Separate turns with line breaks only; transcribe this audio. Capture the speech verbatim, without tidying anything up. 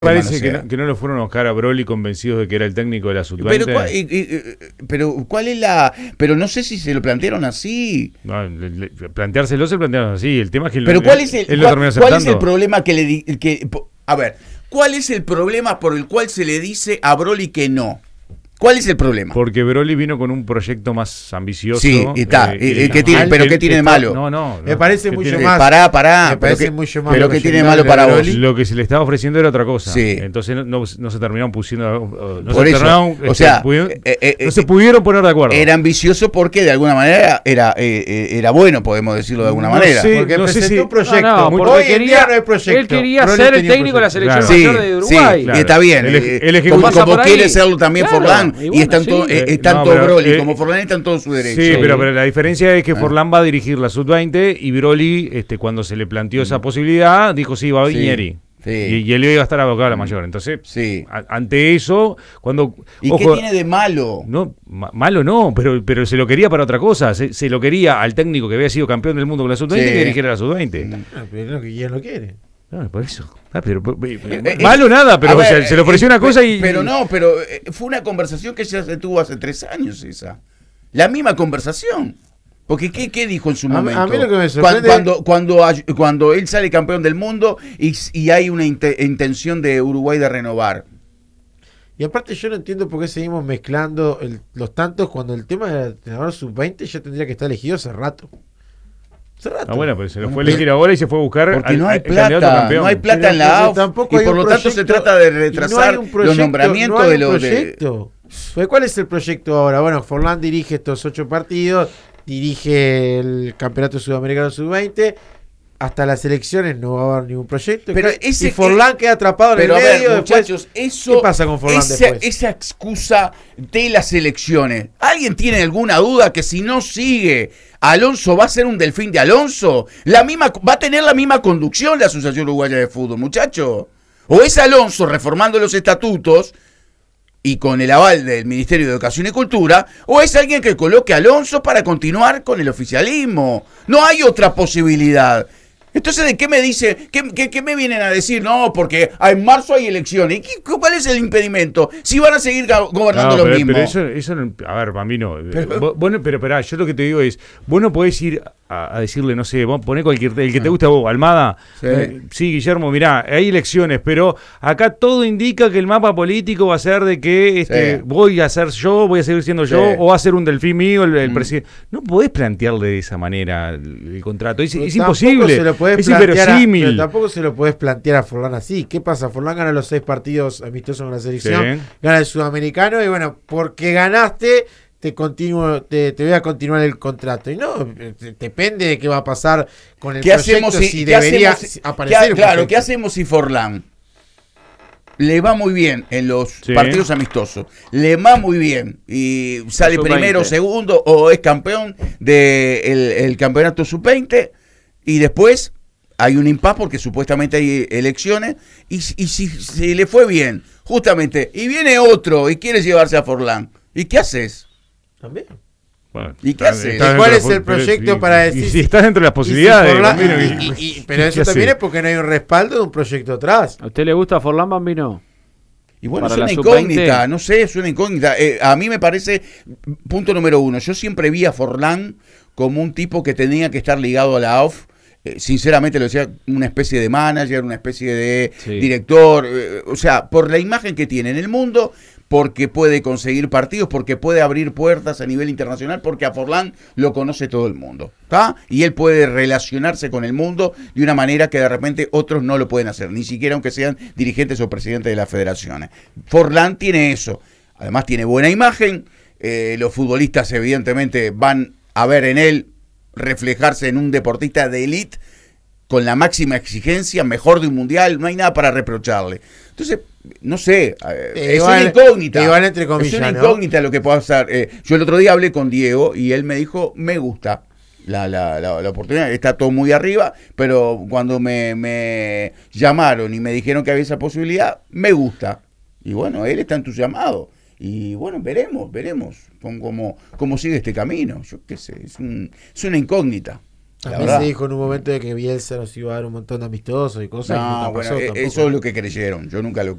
Parece que no, que no lo fueron a buscar a Broly convencidos de que era el técnico de la sub veinte.
Pero, ¿cuál, y, y, pero ¿cuál es la...? Pero no sé si se lo plantearon así.
No, le, le, planteárselo se plantearon así. El tema es que...
Pero
lo,
¿cuál es el,
él
cuál,
lo
¿cuál es el problema que le... Di, que, a ver, ¿cuál es el problema por el cual se le dice a Broly que no? ¿Cuál es el problema?
Porque Broly vino con un proyecto más ambicioso.
Sí, y está.
Eh,
eh, ¿qué tiene, ¿Pero qué tiene de malo?
No, no. no
me parece mucho
tiene,
más.
Pará, pará.
Me parece
pero
mucho más.
Pero ¿qué tiene de malo para vos?
Lo que se le estaba ofreciendo era otra cosa.
Sí.
Entonces no, no, no se terminaron pusiendo. No
por
se
eso.
terminaron,
O sea,
pudieron,
eh, eh,
no se pudieron poner de acuerdo.
Era ambicioso porque de alguna manera era eh, era bueno, podemos decirlo de alguna
no
manera.
Sé, porque
no
presentó
sé si,
un proyecto.
No, no,
Hoy
quería,
en día no hay proyecto.
Él quería
Broly
ser el
tenía
técnico de la selección
sí,
mayor de Uruguay.
Sí,
claro.
está bien.
El,
eh,
el
como
pasa
como
por
quiere
ahí.
serlo también
Claro,
Forlán.
y
Y,
bueno,
están
sí.
to, eh,
Eh,
tanto
no, pero,
Broly
eh,
como Forlán están todos su derecho.
Sí, pero, pero la diferencia es que
Ah.
Forlán va a dirigir la sub veinte y Broly, este, cuando se le planteó esa posibilidad, dijo sí, va a
Sí,
Viñeri.
sí.
Y, y él iba a estar abocado a la mayor. Entonces,
Sí.
a, ante eso, cuando...
¿Y
ojo,
qué tiene de malo?
No, ma- malo no, pero, pero se lo quería para otra cosa. Se, se lo quería al técnico que había sido campeón del mundo con la sub veinte
Sí.
que dirigiera la sub veinte.
Ah, pero no, que ya no quiere.
No, por eso. Ah, pero, pero- pero-
Eh,
malo
eh,
nada, pero
a ver,
o sea, se le ofreció
eh,
una cosa
pe-
y...
Pero no, pero eh, fue una conversación que ya se tuvo hace tres años esa. La misma conversación. Porque ¿qué, qué dijo en su
A mí-
momento?
a mí lo que me
Cuan-
sorprende-
Cuando, cuando, ay- cuando él sale campeón del mundo y, y hay una inte- intención de Uruguay de renovar.
Y aparte yo no entiendo por qué seguimos mezclando el- los tantos cuando el tema del entrenador sub veinte ya tendría que estar elegido hace rato. Hace rato.
Ah, bueno, pues se lo fue a elegir ahora y se fue a buscar
Porque
al,
no hay
al candidato
plata,
campeón.
no hay plata
Pero
en la
porque
A U F
tampoco
y
hay
por
un
lo tanto se
proyecto,
trata de
y no hay
retrasar
un proyecto,
los nombramientos
no hay
de
un
los... de-
proyecto. Pues, ¿cuál es el proyecto ahora? Bueno, Forlán dirige estos ocho partidos, dirige el campeonato sudamericano sub veinte. Hasta las elecciones no va a haber ningún proyecto.
Pero
y
ese-
Forlán queda atrapado en
Pero
el
a ver,
medio.
muchachos,
después,
eso,
¿qué pasa con Forlán
esa,
después?
esa excusa de las elecciones. ¿Alguien tiene alguna duda que si no sigue Alonso va a ser un delfín de Alonso? La misma, va a tener la misma conducción la Asociación Uruguaya de Fútbol, muchachos. O es Alonso reformando los estatutos y con el aval del Ministerio de Educación y Cultura, o es alguien que coloque a Alonso para continuar con el oficialismo. No hay otra posibilidad. Entonces, ¿de qué me dice? ¿Qué, qué, qué me vienen a decir? No, porque en marzo hay elecciones. ¿Y qué, cuál es el impedimento? Si van a seguir go- gobernando
No,
lo
pero,
mismo.
pero eso, eso no- a ver, Bambino,
Pero-
vos, vos no- pero esperá, yo lo que te digo es, vos no podés ir a, a decirle, no sé, vos poné cualquier, el que te guste a vos, Almada,
Sí.
eh, sí, Guillermo, mirá, hay elecciones, pero acá todo indica que el mapa político va a ser de que este,
Sí.
voy a ser yo, voy a seguir siendo
Sí.
yo, o va a ser un delfín mío el, el
Mm.
presidente. No podés plantearle de esa manera el, el contrato, es,
Pero
es
tampoco
imposible,
se lo podés
es
plantear a-
inverosímil.
pero tampoco se lo podés plantear a Forlán así. ¿Qué pasa? Forlán gana los seis partidos amistosos con la selección,
Sí.
gana el sudamericano y bueno, porque ganaste, te continúo, te, te voy a continuar el contrato. Y no, eh, depende de qué va a pasar con el
¿Qué
proyecto,
hacemos si,
si
qué
debería
hacemos si-
aparecer
qué-
el
claro,
proyecto.
¿qué hacemos si Forlán le va muy bien en los
Sí.
partidos amistosos? Le va muy bien y sale
sub
primero,
veinte.
segundo o es campeón del campeonato sub veinte y después hay un impas porque supuestamente hay elecciones y, y si, si le fue bien, justamente, y viene otro y quiere llevarse a Forlán, ¿y qué haces?
También.
Bueno,
¿Y qué
estás-
haces?
estás
¿Y
dentro
cuál
de
es
la-
el
pero-
proyecto
y-
para
y
decir-
si estás dentro de las
Y si
posibilidades,
Forlán-
Bambino,
y-
y-
y- y- pero
¿qué
eso también
haces?
es porque no hay un respaldo de un proyecto atrás.
¿A usted le gusta Forlán, Bambino?
Y bueno,
Para
es una
la
incógnita,
sub veinte.
no sé, es una incógnita. Eh, a mí me parece, punto número uno, yo siempre vi a Forlán como un tipo que tenía que estar ligado a la A U F. Eh, sinceramente lo decía, una especie de manager, una especie de
Sí.
director, eh, o sea, por la imagen que tiene en el mundo, porque puede conseguir partidos, porque puede abrir puertas a nivel internacional, porque a Forlán lo conoce todo el mundo, ¿está? Y él puede relacionarse con el mundo de una manera que de repente otros no lo pueden hacer, ni siquiera aunque sean dirigentes o presidentes de las federaciones. Forlán tiene eso, además tiene buena imagen, eh, los futbolistas evidentemente van a ver en él reflejarse en un deportista de élite con la máxima exigencia, mejor de un mundial, no hay nada para reprocharle. Entonces, no sé, eh,
Eh,
es
igual-
una incógnita.
igual entre comillas,
es una
¿no?
incógnita lo que pueda pasar. Eh, yo el otro día hablé con Diego y él me dijo, me gusta la, la, la, la oportunidad, está todo muy arriba, pero cuando me, me llamaron y me dijeron que había esa posibilidad, me gusta. Y bueno, él está entusiasmado. Y bueno, veremos, veremos con cómo, cómo sigue este camino. Yo qué sé, es, un, es una incógnita.
También
verdad.
se dijo en un momento de que Bielsa nos iba a dar un montón de amistosos y cosas. y
No,
nunca
bueno,
pasó
eh,
tampoco.
eso es lo que creyeron. Yo nunca lo